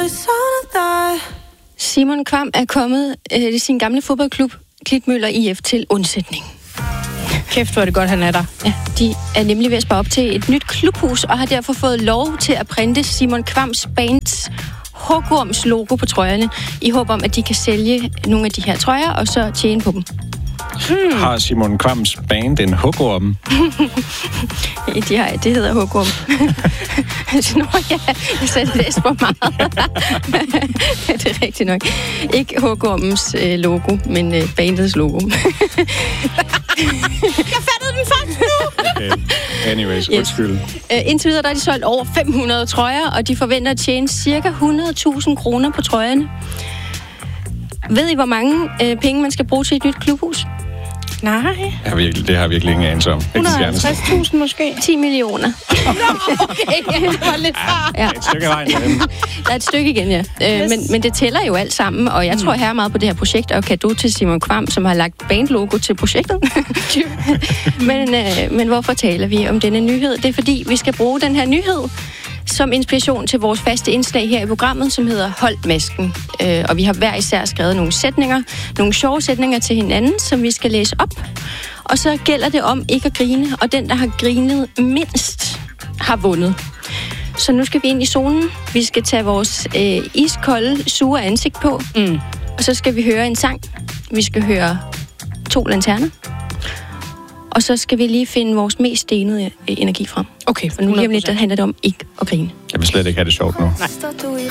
Simon Kvam er kommet i sin gamle fodboldklub, Klitmøller IF, til undsætning. Kæft, hvor er det godt, han er der. Ja, de er nemlig ved at spare op til et nyt klubhus, og har derfor fået lov til at printe Simon Kvams bands Hugorms logo på trøjerne, i håb om, at de kan sælge nogle af de her trøjer, og så tjene på dem. Har Simon Kvams band en hugorm? Det hedder Hugorm. Nå ja, jeg selv læste for meget. Det er rigtigt nok. Ikke Hugormens logo, men bandets logo. Jeg fattede den først nu! Okay. Anyways, undskyld. Indtil videre der er de solgt over 500 trøjer, og de forventer at tjene ca. 100.000 kroner på trøjerne. Ved I, hvor mange penge man skal bruge til et nyt klubhus? Nej. Det har jeg virkelig ingen anelse om. 150.000 måske? 10 millioner. Nå, okay. Det var lidt far. Ja. Et stykke af vejen. Der er et stykke igen, ja. Men det tæller jo alt sammen, og jeg tror her meget på det her projekt, og cadeau til Simon Kvam, som har lagt bandlogo til projektet. men hvorfor taler vi om denne nyhed? Det er fordi, vi skal bruge den her nyhed som inspiration til vores faste indslag her i programmet, som hedder Hold Masken. Og vi har hver især skrevet nogle sætninger, nogle sjove sætninger til hinanden, som vi skal læse op. Og så gælder det om ikke at grine, og den, der har grinet mindst, har vundet. Så nu skal vi ind i zonen. Vi skal tage vores iskolde, sure ansigt på. Og så skal vi høre en sang. Vi skal høre 2 lanterner. Og så skal vi lige finde vores mest stenede energi frem. Okay, for nu lige om lidt, der handler det om ikke at grine. Jeg vil slet ikke have det sjovt nu. Står du i